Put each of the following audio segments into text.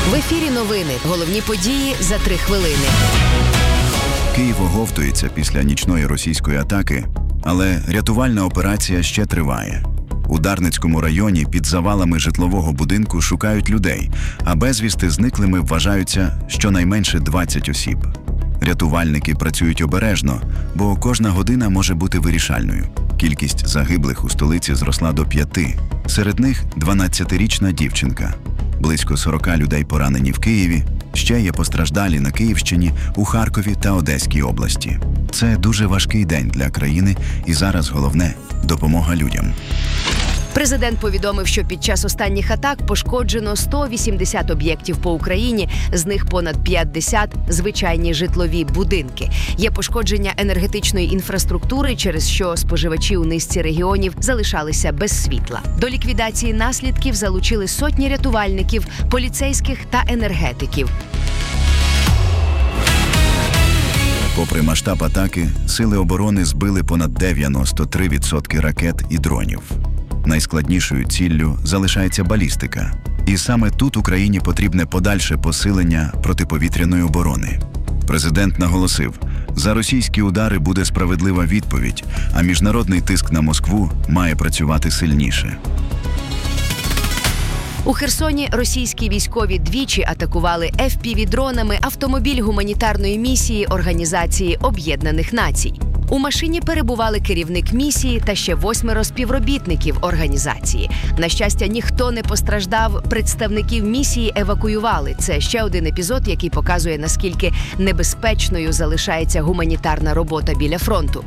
В ефірі новини. Головні події за 3 хвилини. Київ оговтується після нічної російської атаки, але рятувальна операція ще триває. У Дарницькому районі під завалами житлового будинку шукають людей, а безвісти зниклими вважаються щонайменше 20 осіб. Рятувальники працюють обережно, бо кожна година може бути вирішальною. Кількість загиблих у столиці зросла до 5. Серед них 12-річна дівчинка. Близько 40 людей поранені в Києві, ще є постраждалі на Київщині, у Харкові та Одеській області. Це дуже важкий день для країни, і зараз головне – допомога людям. Президент повідомив, що під час останніх атак пошкоджено 180 об'єктів по Україні, з них понад 50 – звичайні житлові будинки. Є пошкодження енергетичної інфраструктури, через що споживачі у низці регіонів залишалися без світла. До ліквідації наслідків залучили сотні рятувальників, поліцейських та енергетиків. Попри масштаб атаки, сили оборони збили понад 93% ракет і дронів. Найскладнішою ціллю залишається балістика. І саме тут Україні потрібне подальше посилення протиповітряної оборони. Президент наголосив, за російські удари буде справедлива відповідь, а міжнародний тиск на Москву має працювати сильніше. У Херсоні російські військові двічі атакували FPV-дронами автомобіль гуманітарної місії Організації Об'єднаних Націй. У машині перебували керівник місії та ще 8 співробітників організації. На щастя, ніхто не постраждав, представників місії евакуювали. Це ще один епізод, який показує, наскільки небезпечною залишається гуманітарна робота біля фронту.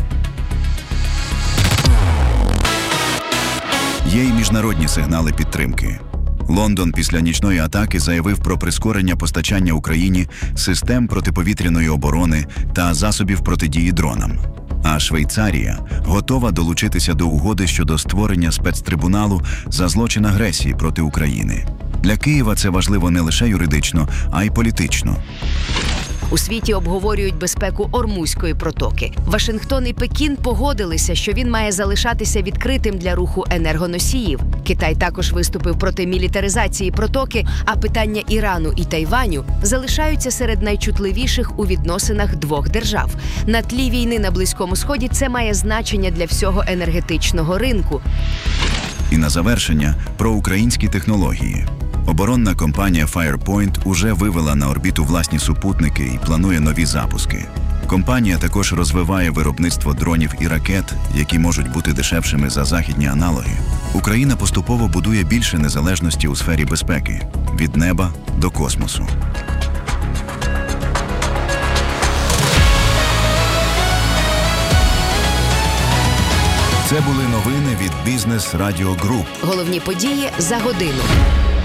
Є й міжнародні сигнали підтримки. Лондон після нічної атаки заявив про прискорення постачання Україні систем протиповітряної оборони та засобів протидії дронам. А Швейцарія готова долучитися до угоди щодо створення спецтрибуналу за злочин агресії проти України. Для Києва це важливо не лише юридично, а й політично. У світі обговорюють безпеку Ормузької протоки. Вашингтон і Пекін погодилися, що він має залишатися відкритим для руху енергоносіїв. Китай також виступив проти мілітаризації протоки, а питання Ірану і Тайваню залишаються серед найчутливіших у відносинах двох держав. На тлі війни на Близькому Сході це має значення для всього енергетичного ринку. І на завершення про українські технології. Оборонна компанія Firepoint уже вивела на орбіту власні супутники і планує нові запуски. Компанія також розвиває виробництво дронів і ракет, які можуть бути дешевшими за західні аналоги. Україна поступово будує більше незалежності у сфері безпеки – від неба до космосу. Це були новини від Business Radio Group. Головні події за годину.